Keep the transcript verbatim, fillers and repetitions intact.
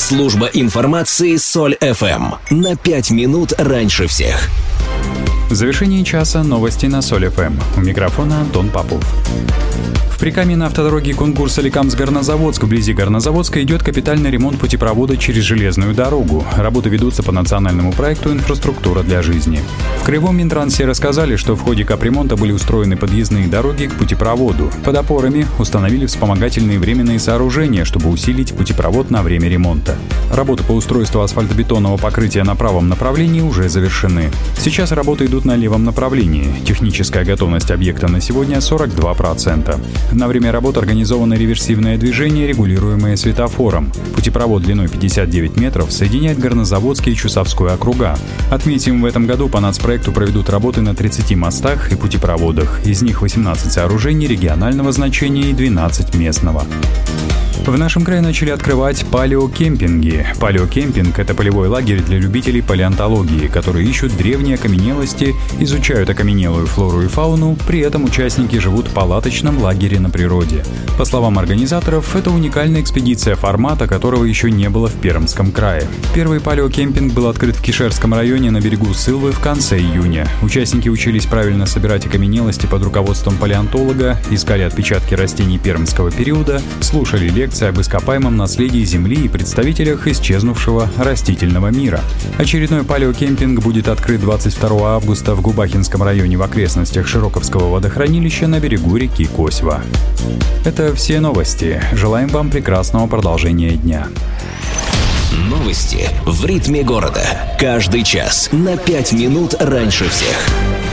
Служба информации Соль эф эм. На пять минут раньше всех. В завершении часа новости на Соль эф эм. У микрофона Антон Попов. В Прикамье на автодороге конкурс Соликамск-Горнозаводск вблизи Горнозаводска идет капитальный ремонт путепровода через железную дорогу. Работы ведутся по национальному проекту «Инфраструктура для жизни». В Краевом Минтрансе рассказали, что в ходе капремонта были устроены подъездные дороги к путепроводу. Под опорами установили вспомогательные временные сооружения, чтобы усилить путепровод на время ремонта. Работы по устройству асфальтобетонного покрытия на правом направлении уже завершены. Сейчас работы идут на левом направлении. Техническая готовность объекта на сегодня сорок два процента. На время работ организовано реверсивное движение, регулируемое светофором. Путепровод длиной пятьдесят девять метров соединяет Горнозаводский и Чусовской округа. Отметим, в этом году по нацпроекту проведут работы на тридцати мостах и путепроводах. Из них восемнадцать сооружений регионального значения и двенадцать местного. В нашем крае начали открывать палеокемпинги. Палеокемпинг – это полевой лагерь для любителей палеонтологии, которые ищут древние окаменелости, изучают окаменелую флору и фауну, при этом участники живут в палаточном лагере на природе. По словам организаторов, это уникальная экспедиция, формата которого еще не было в Пермском крае. Первый палеокемпинг был открыт в Кишерском районе на берегу Сылвы в конце июня. Участники учились правильно собирать окаменелости под руководством палеонтолога, искали отпечатки растений пермского периода, слушали лекции об ископаемом наследии Земли и представителях исчезнувшего растительного мира. Очередной палеокемпинг будет открыт двадцать второго августа в Губахинском районе в окрестностях Широковского водохранилища на берегу реки Косьва. Это все новости. Желаем вам прекрасного продолжения дня. Новости в ритме города. Каждый час на пять минут раньше всех.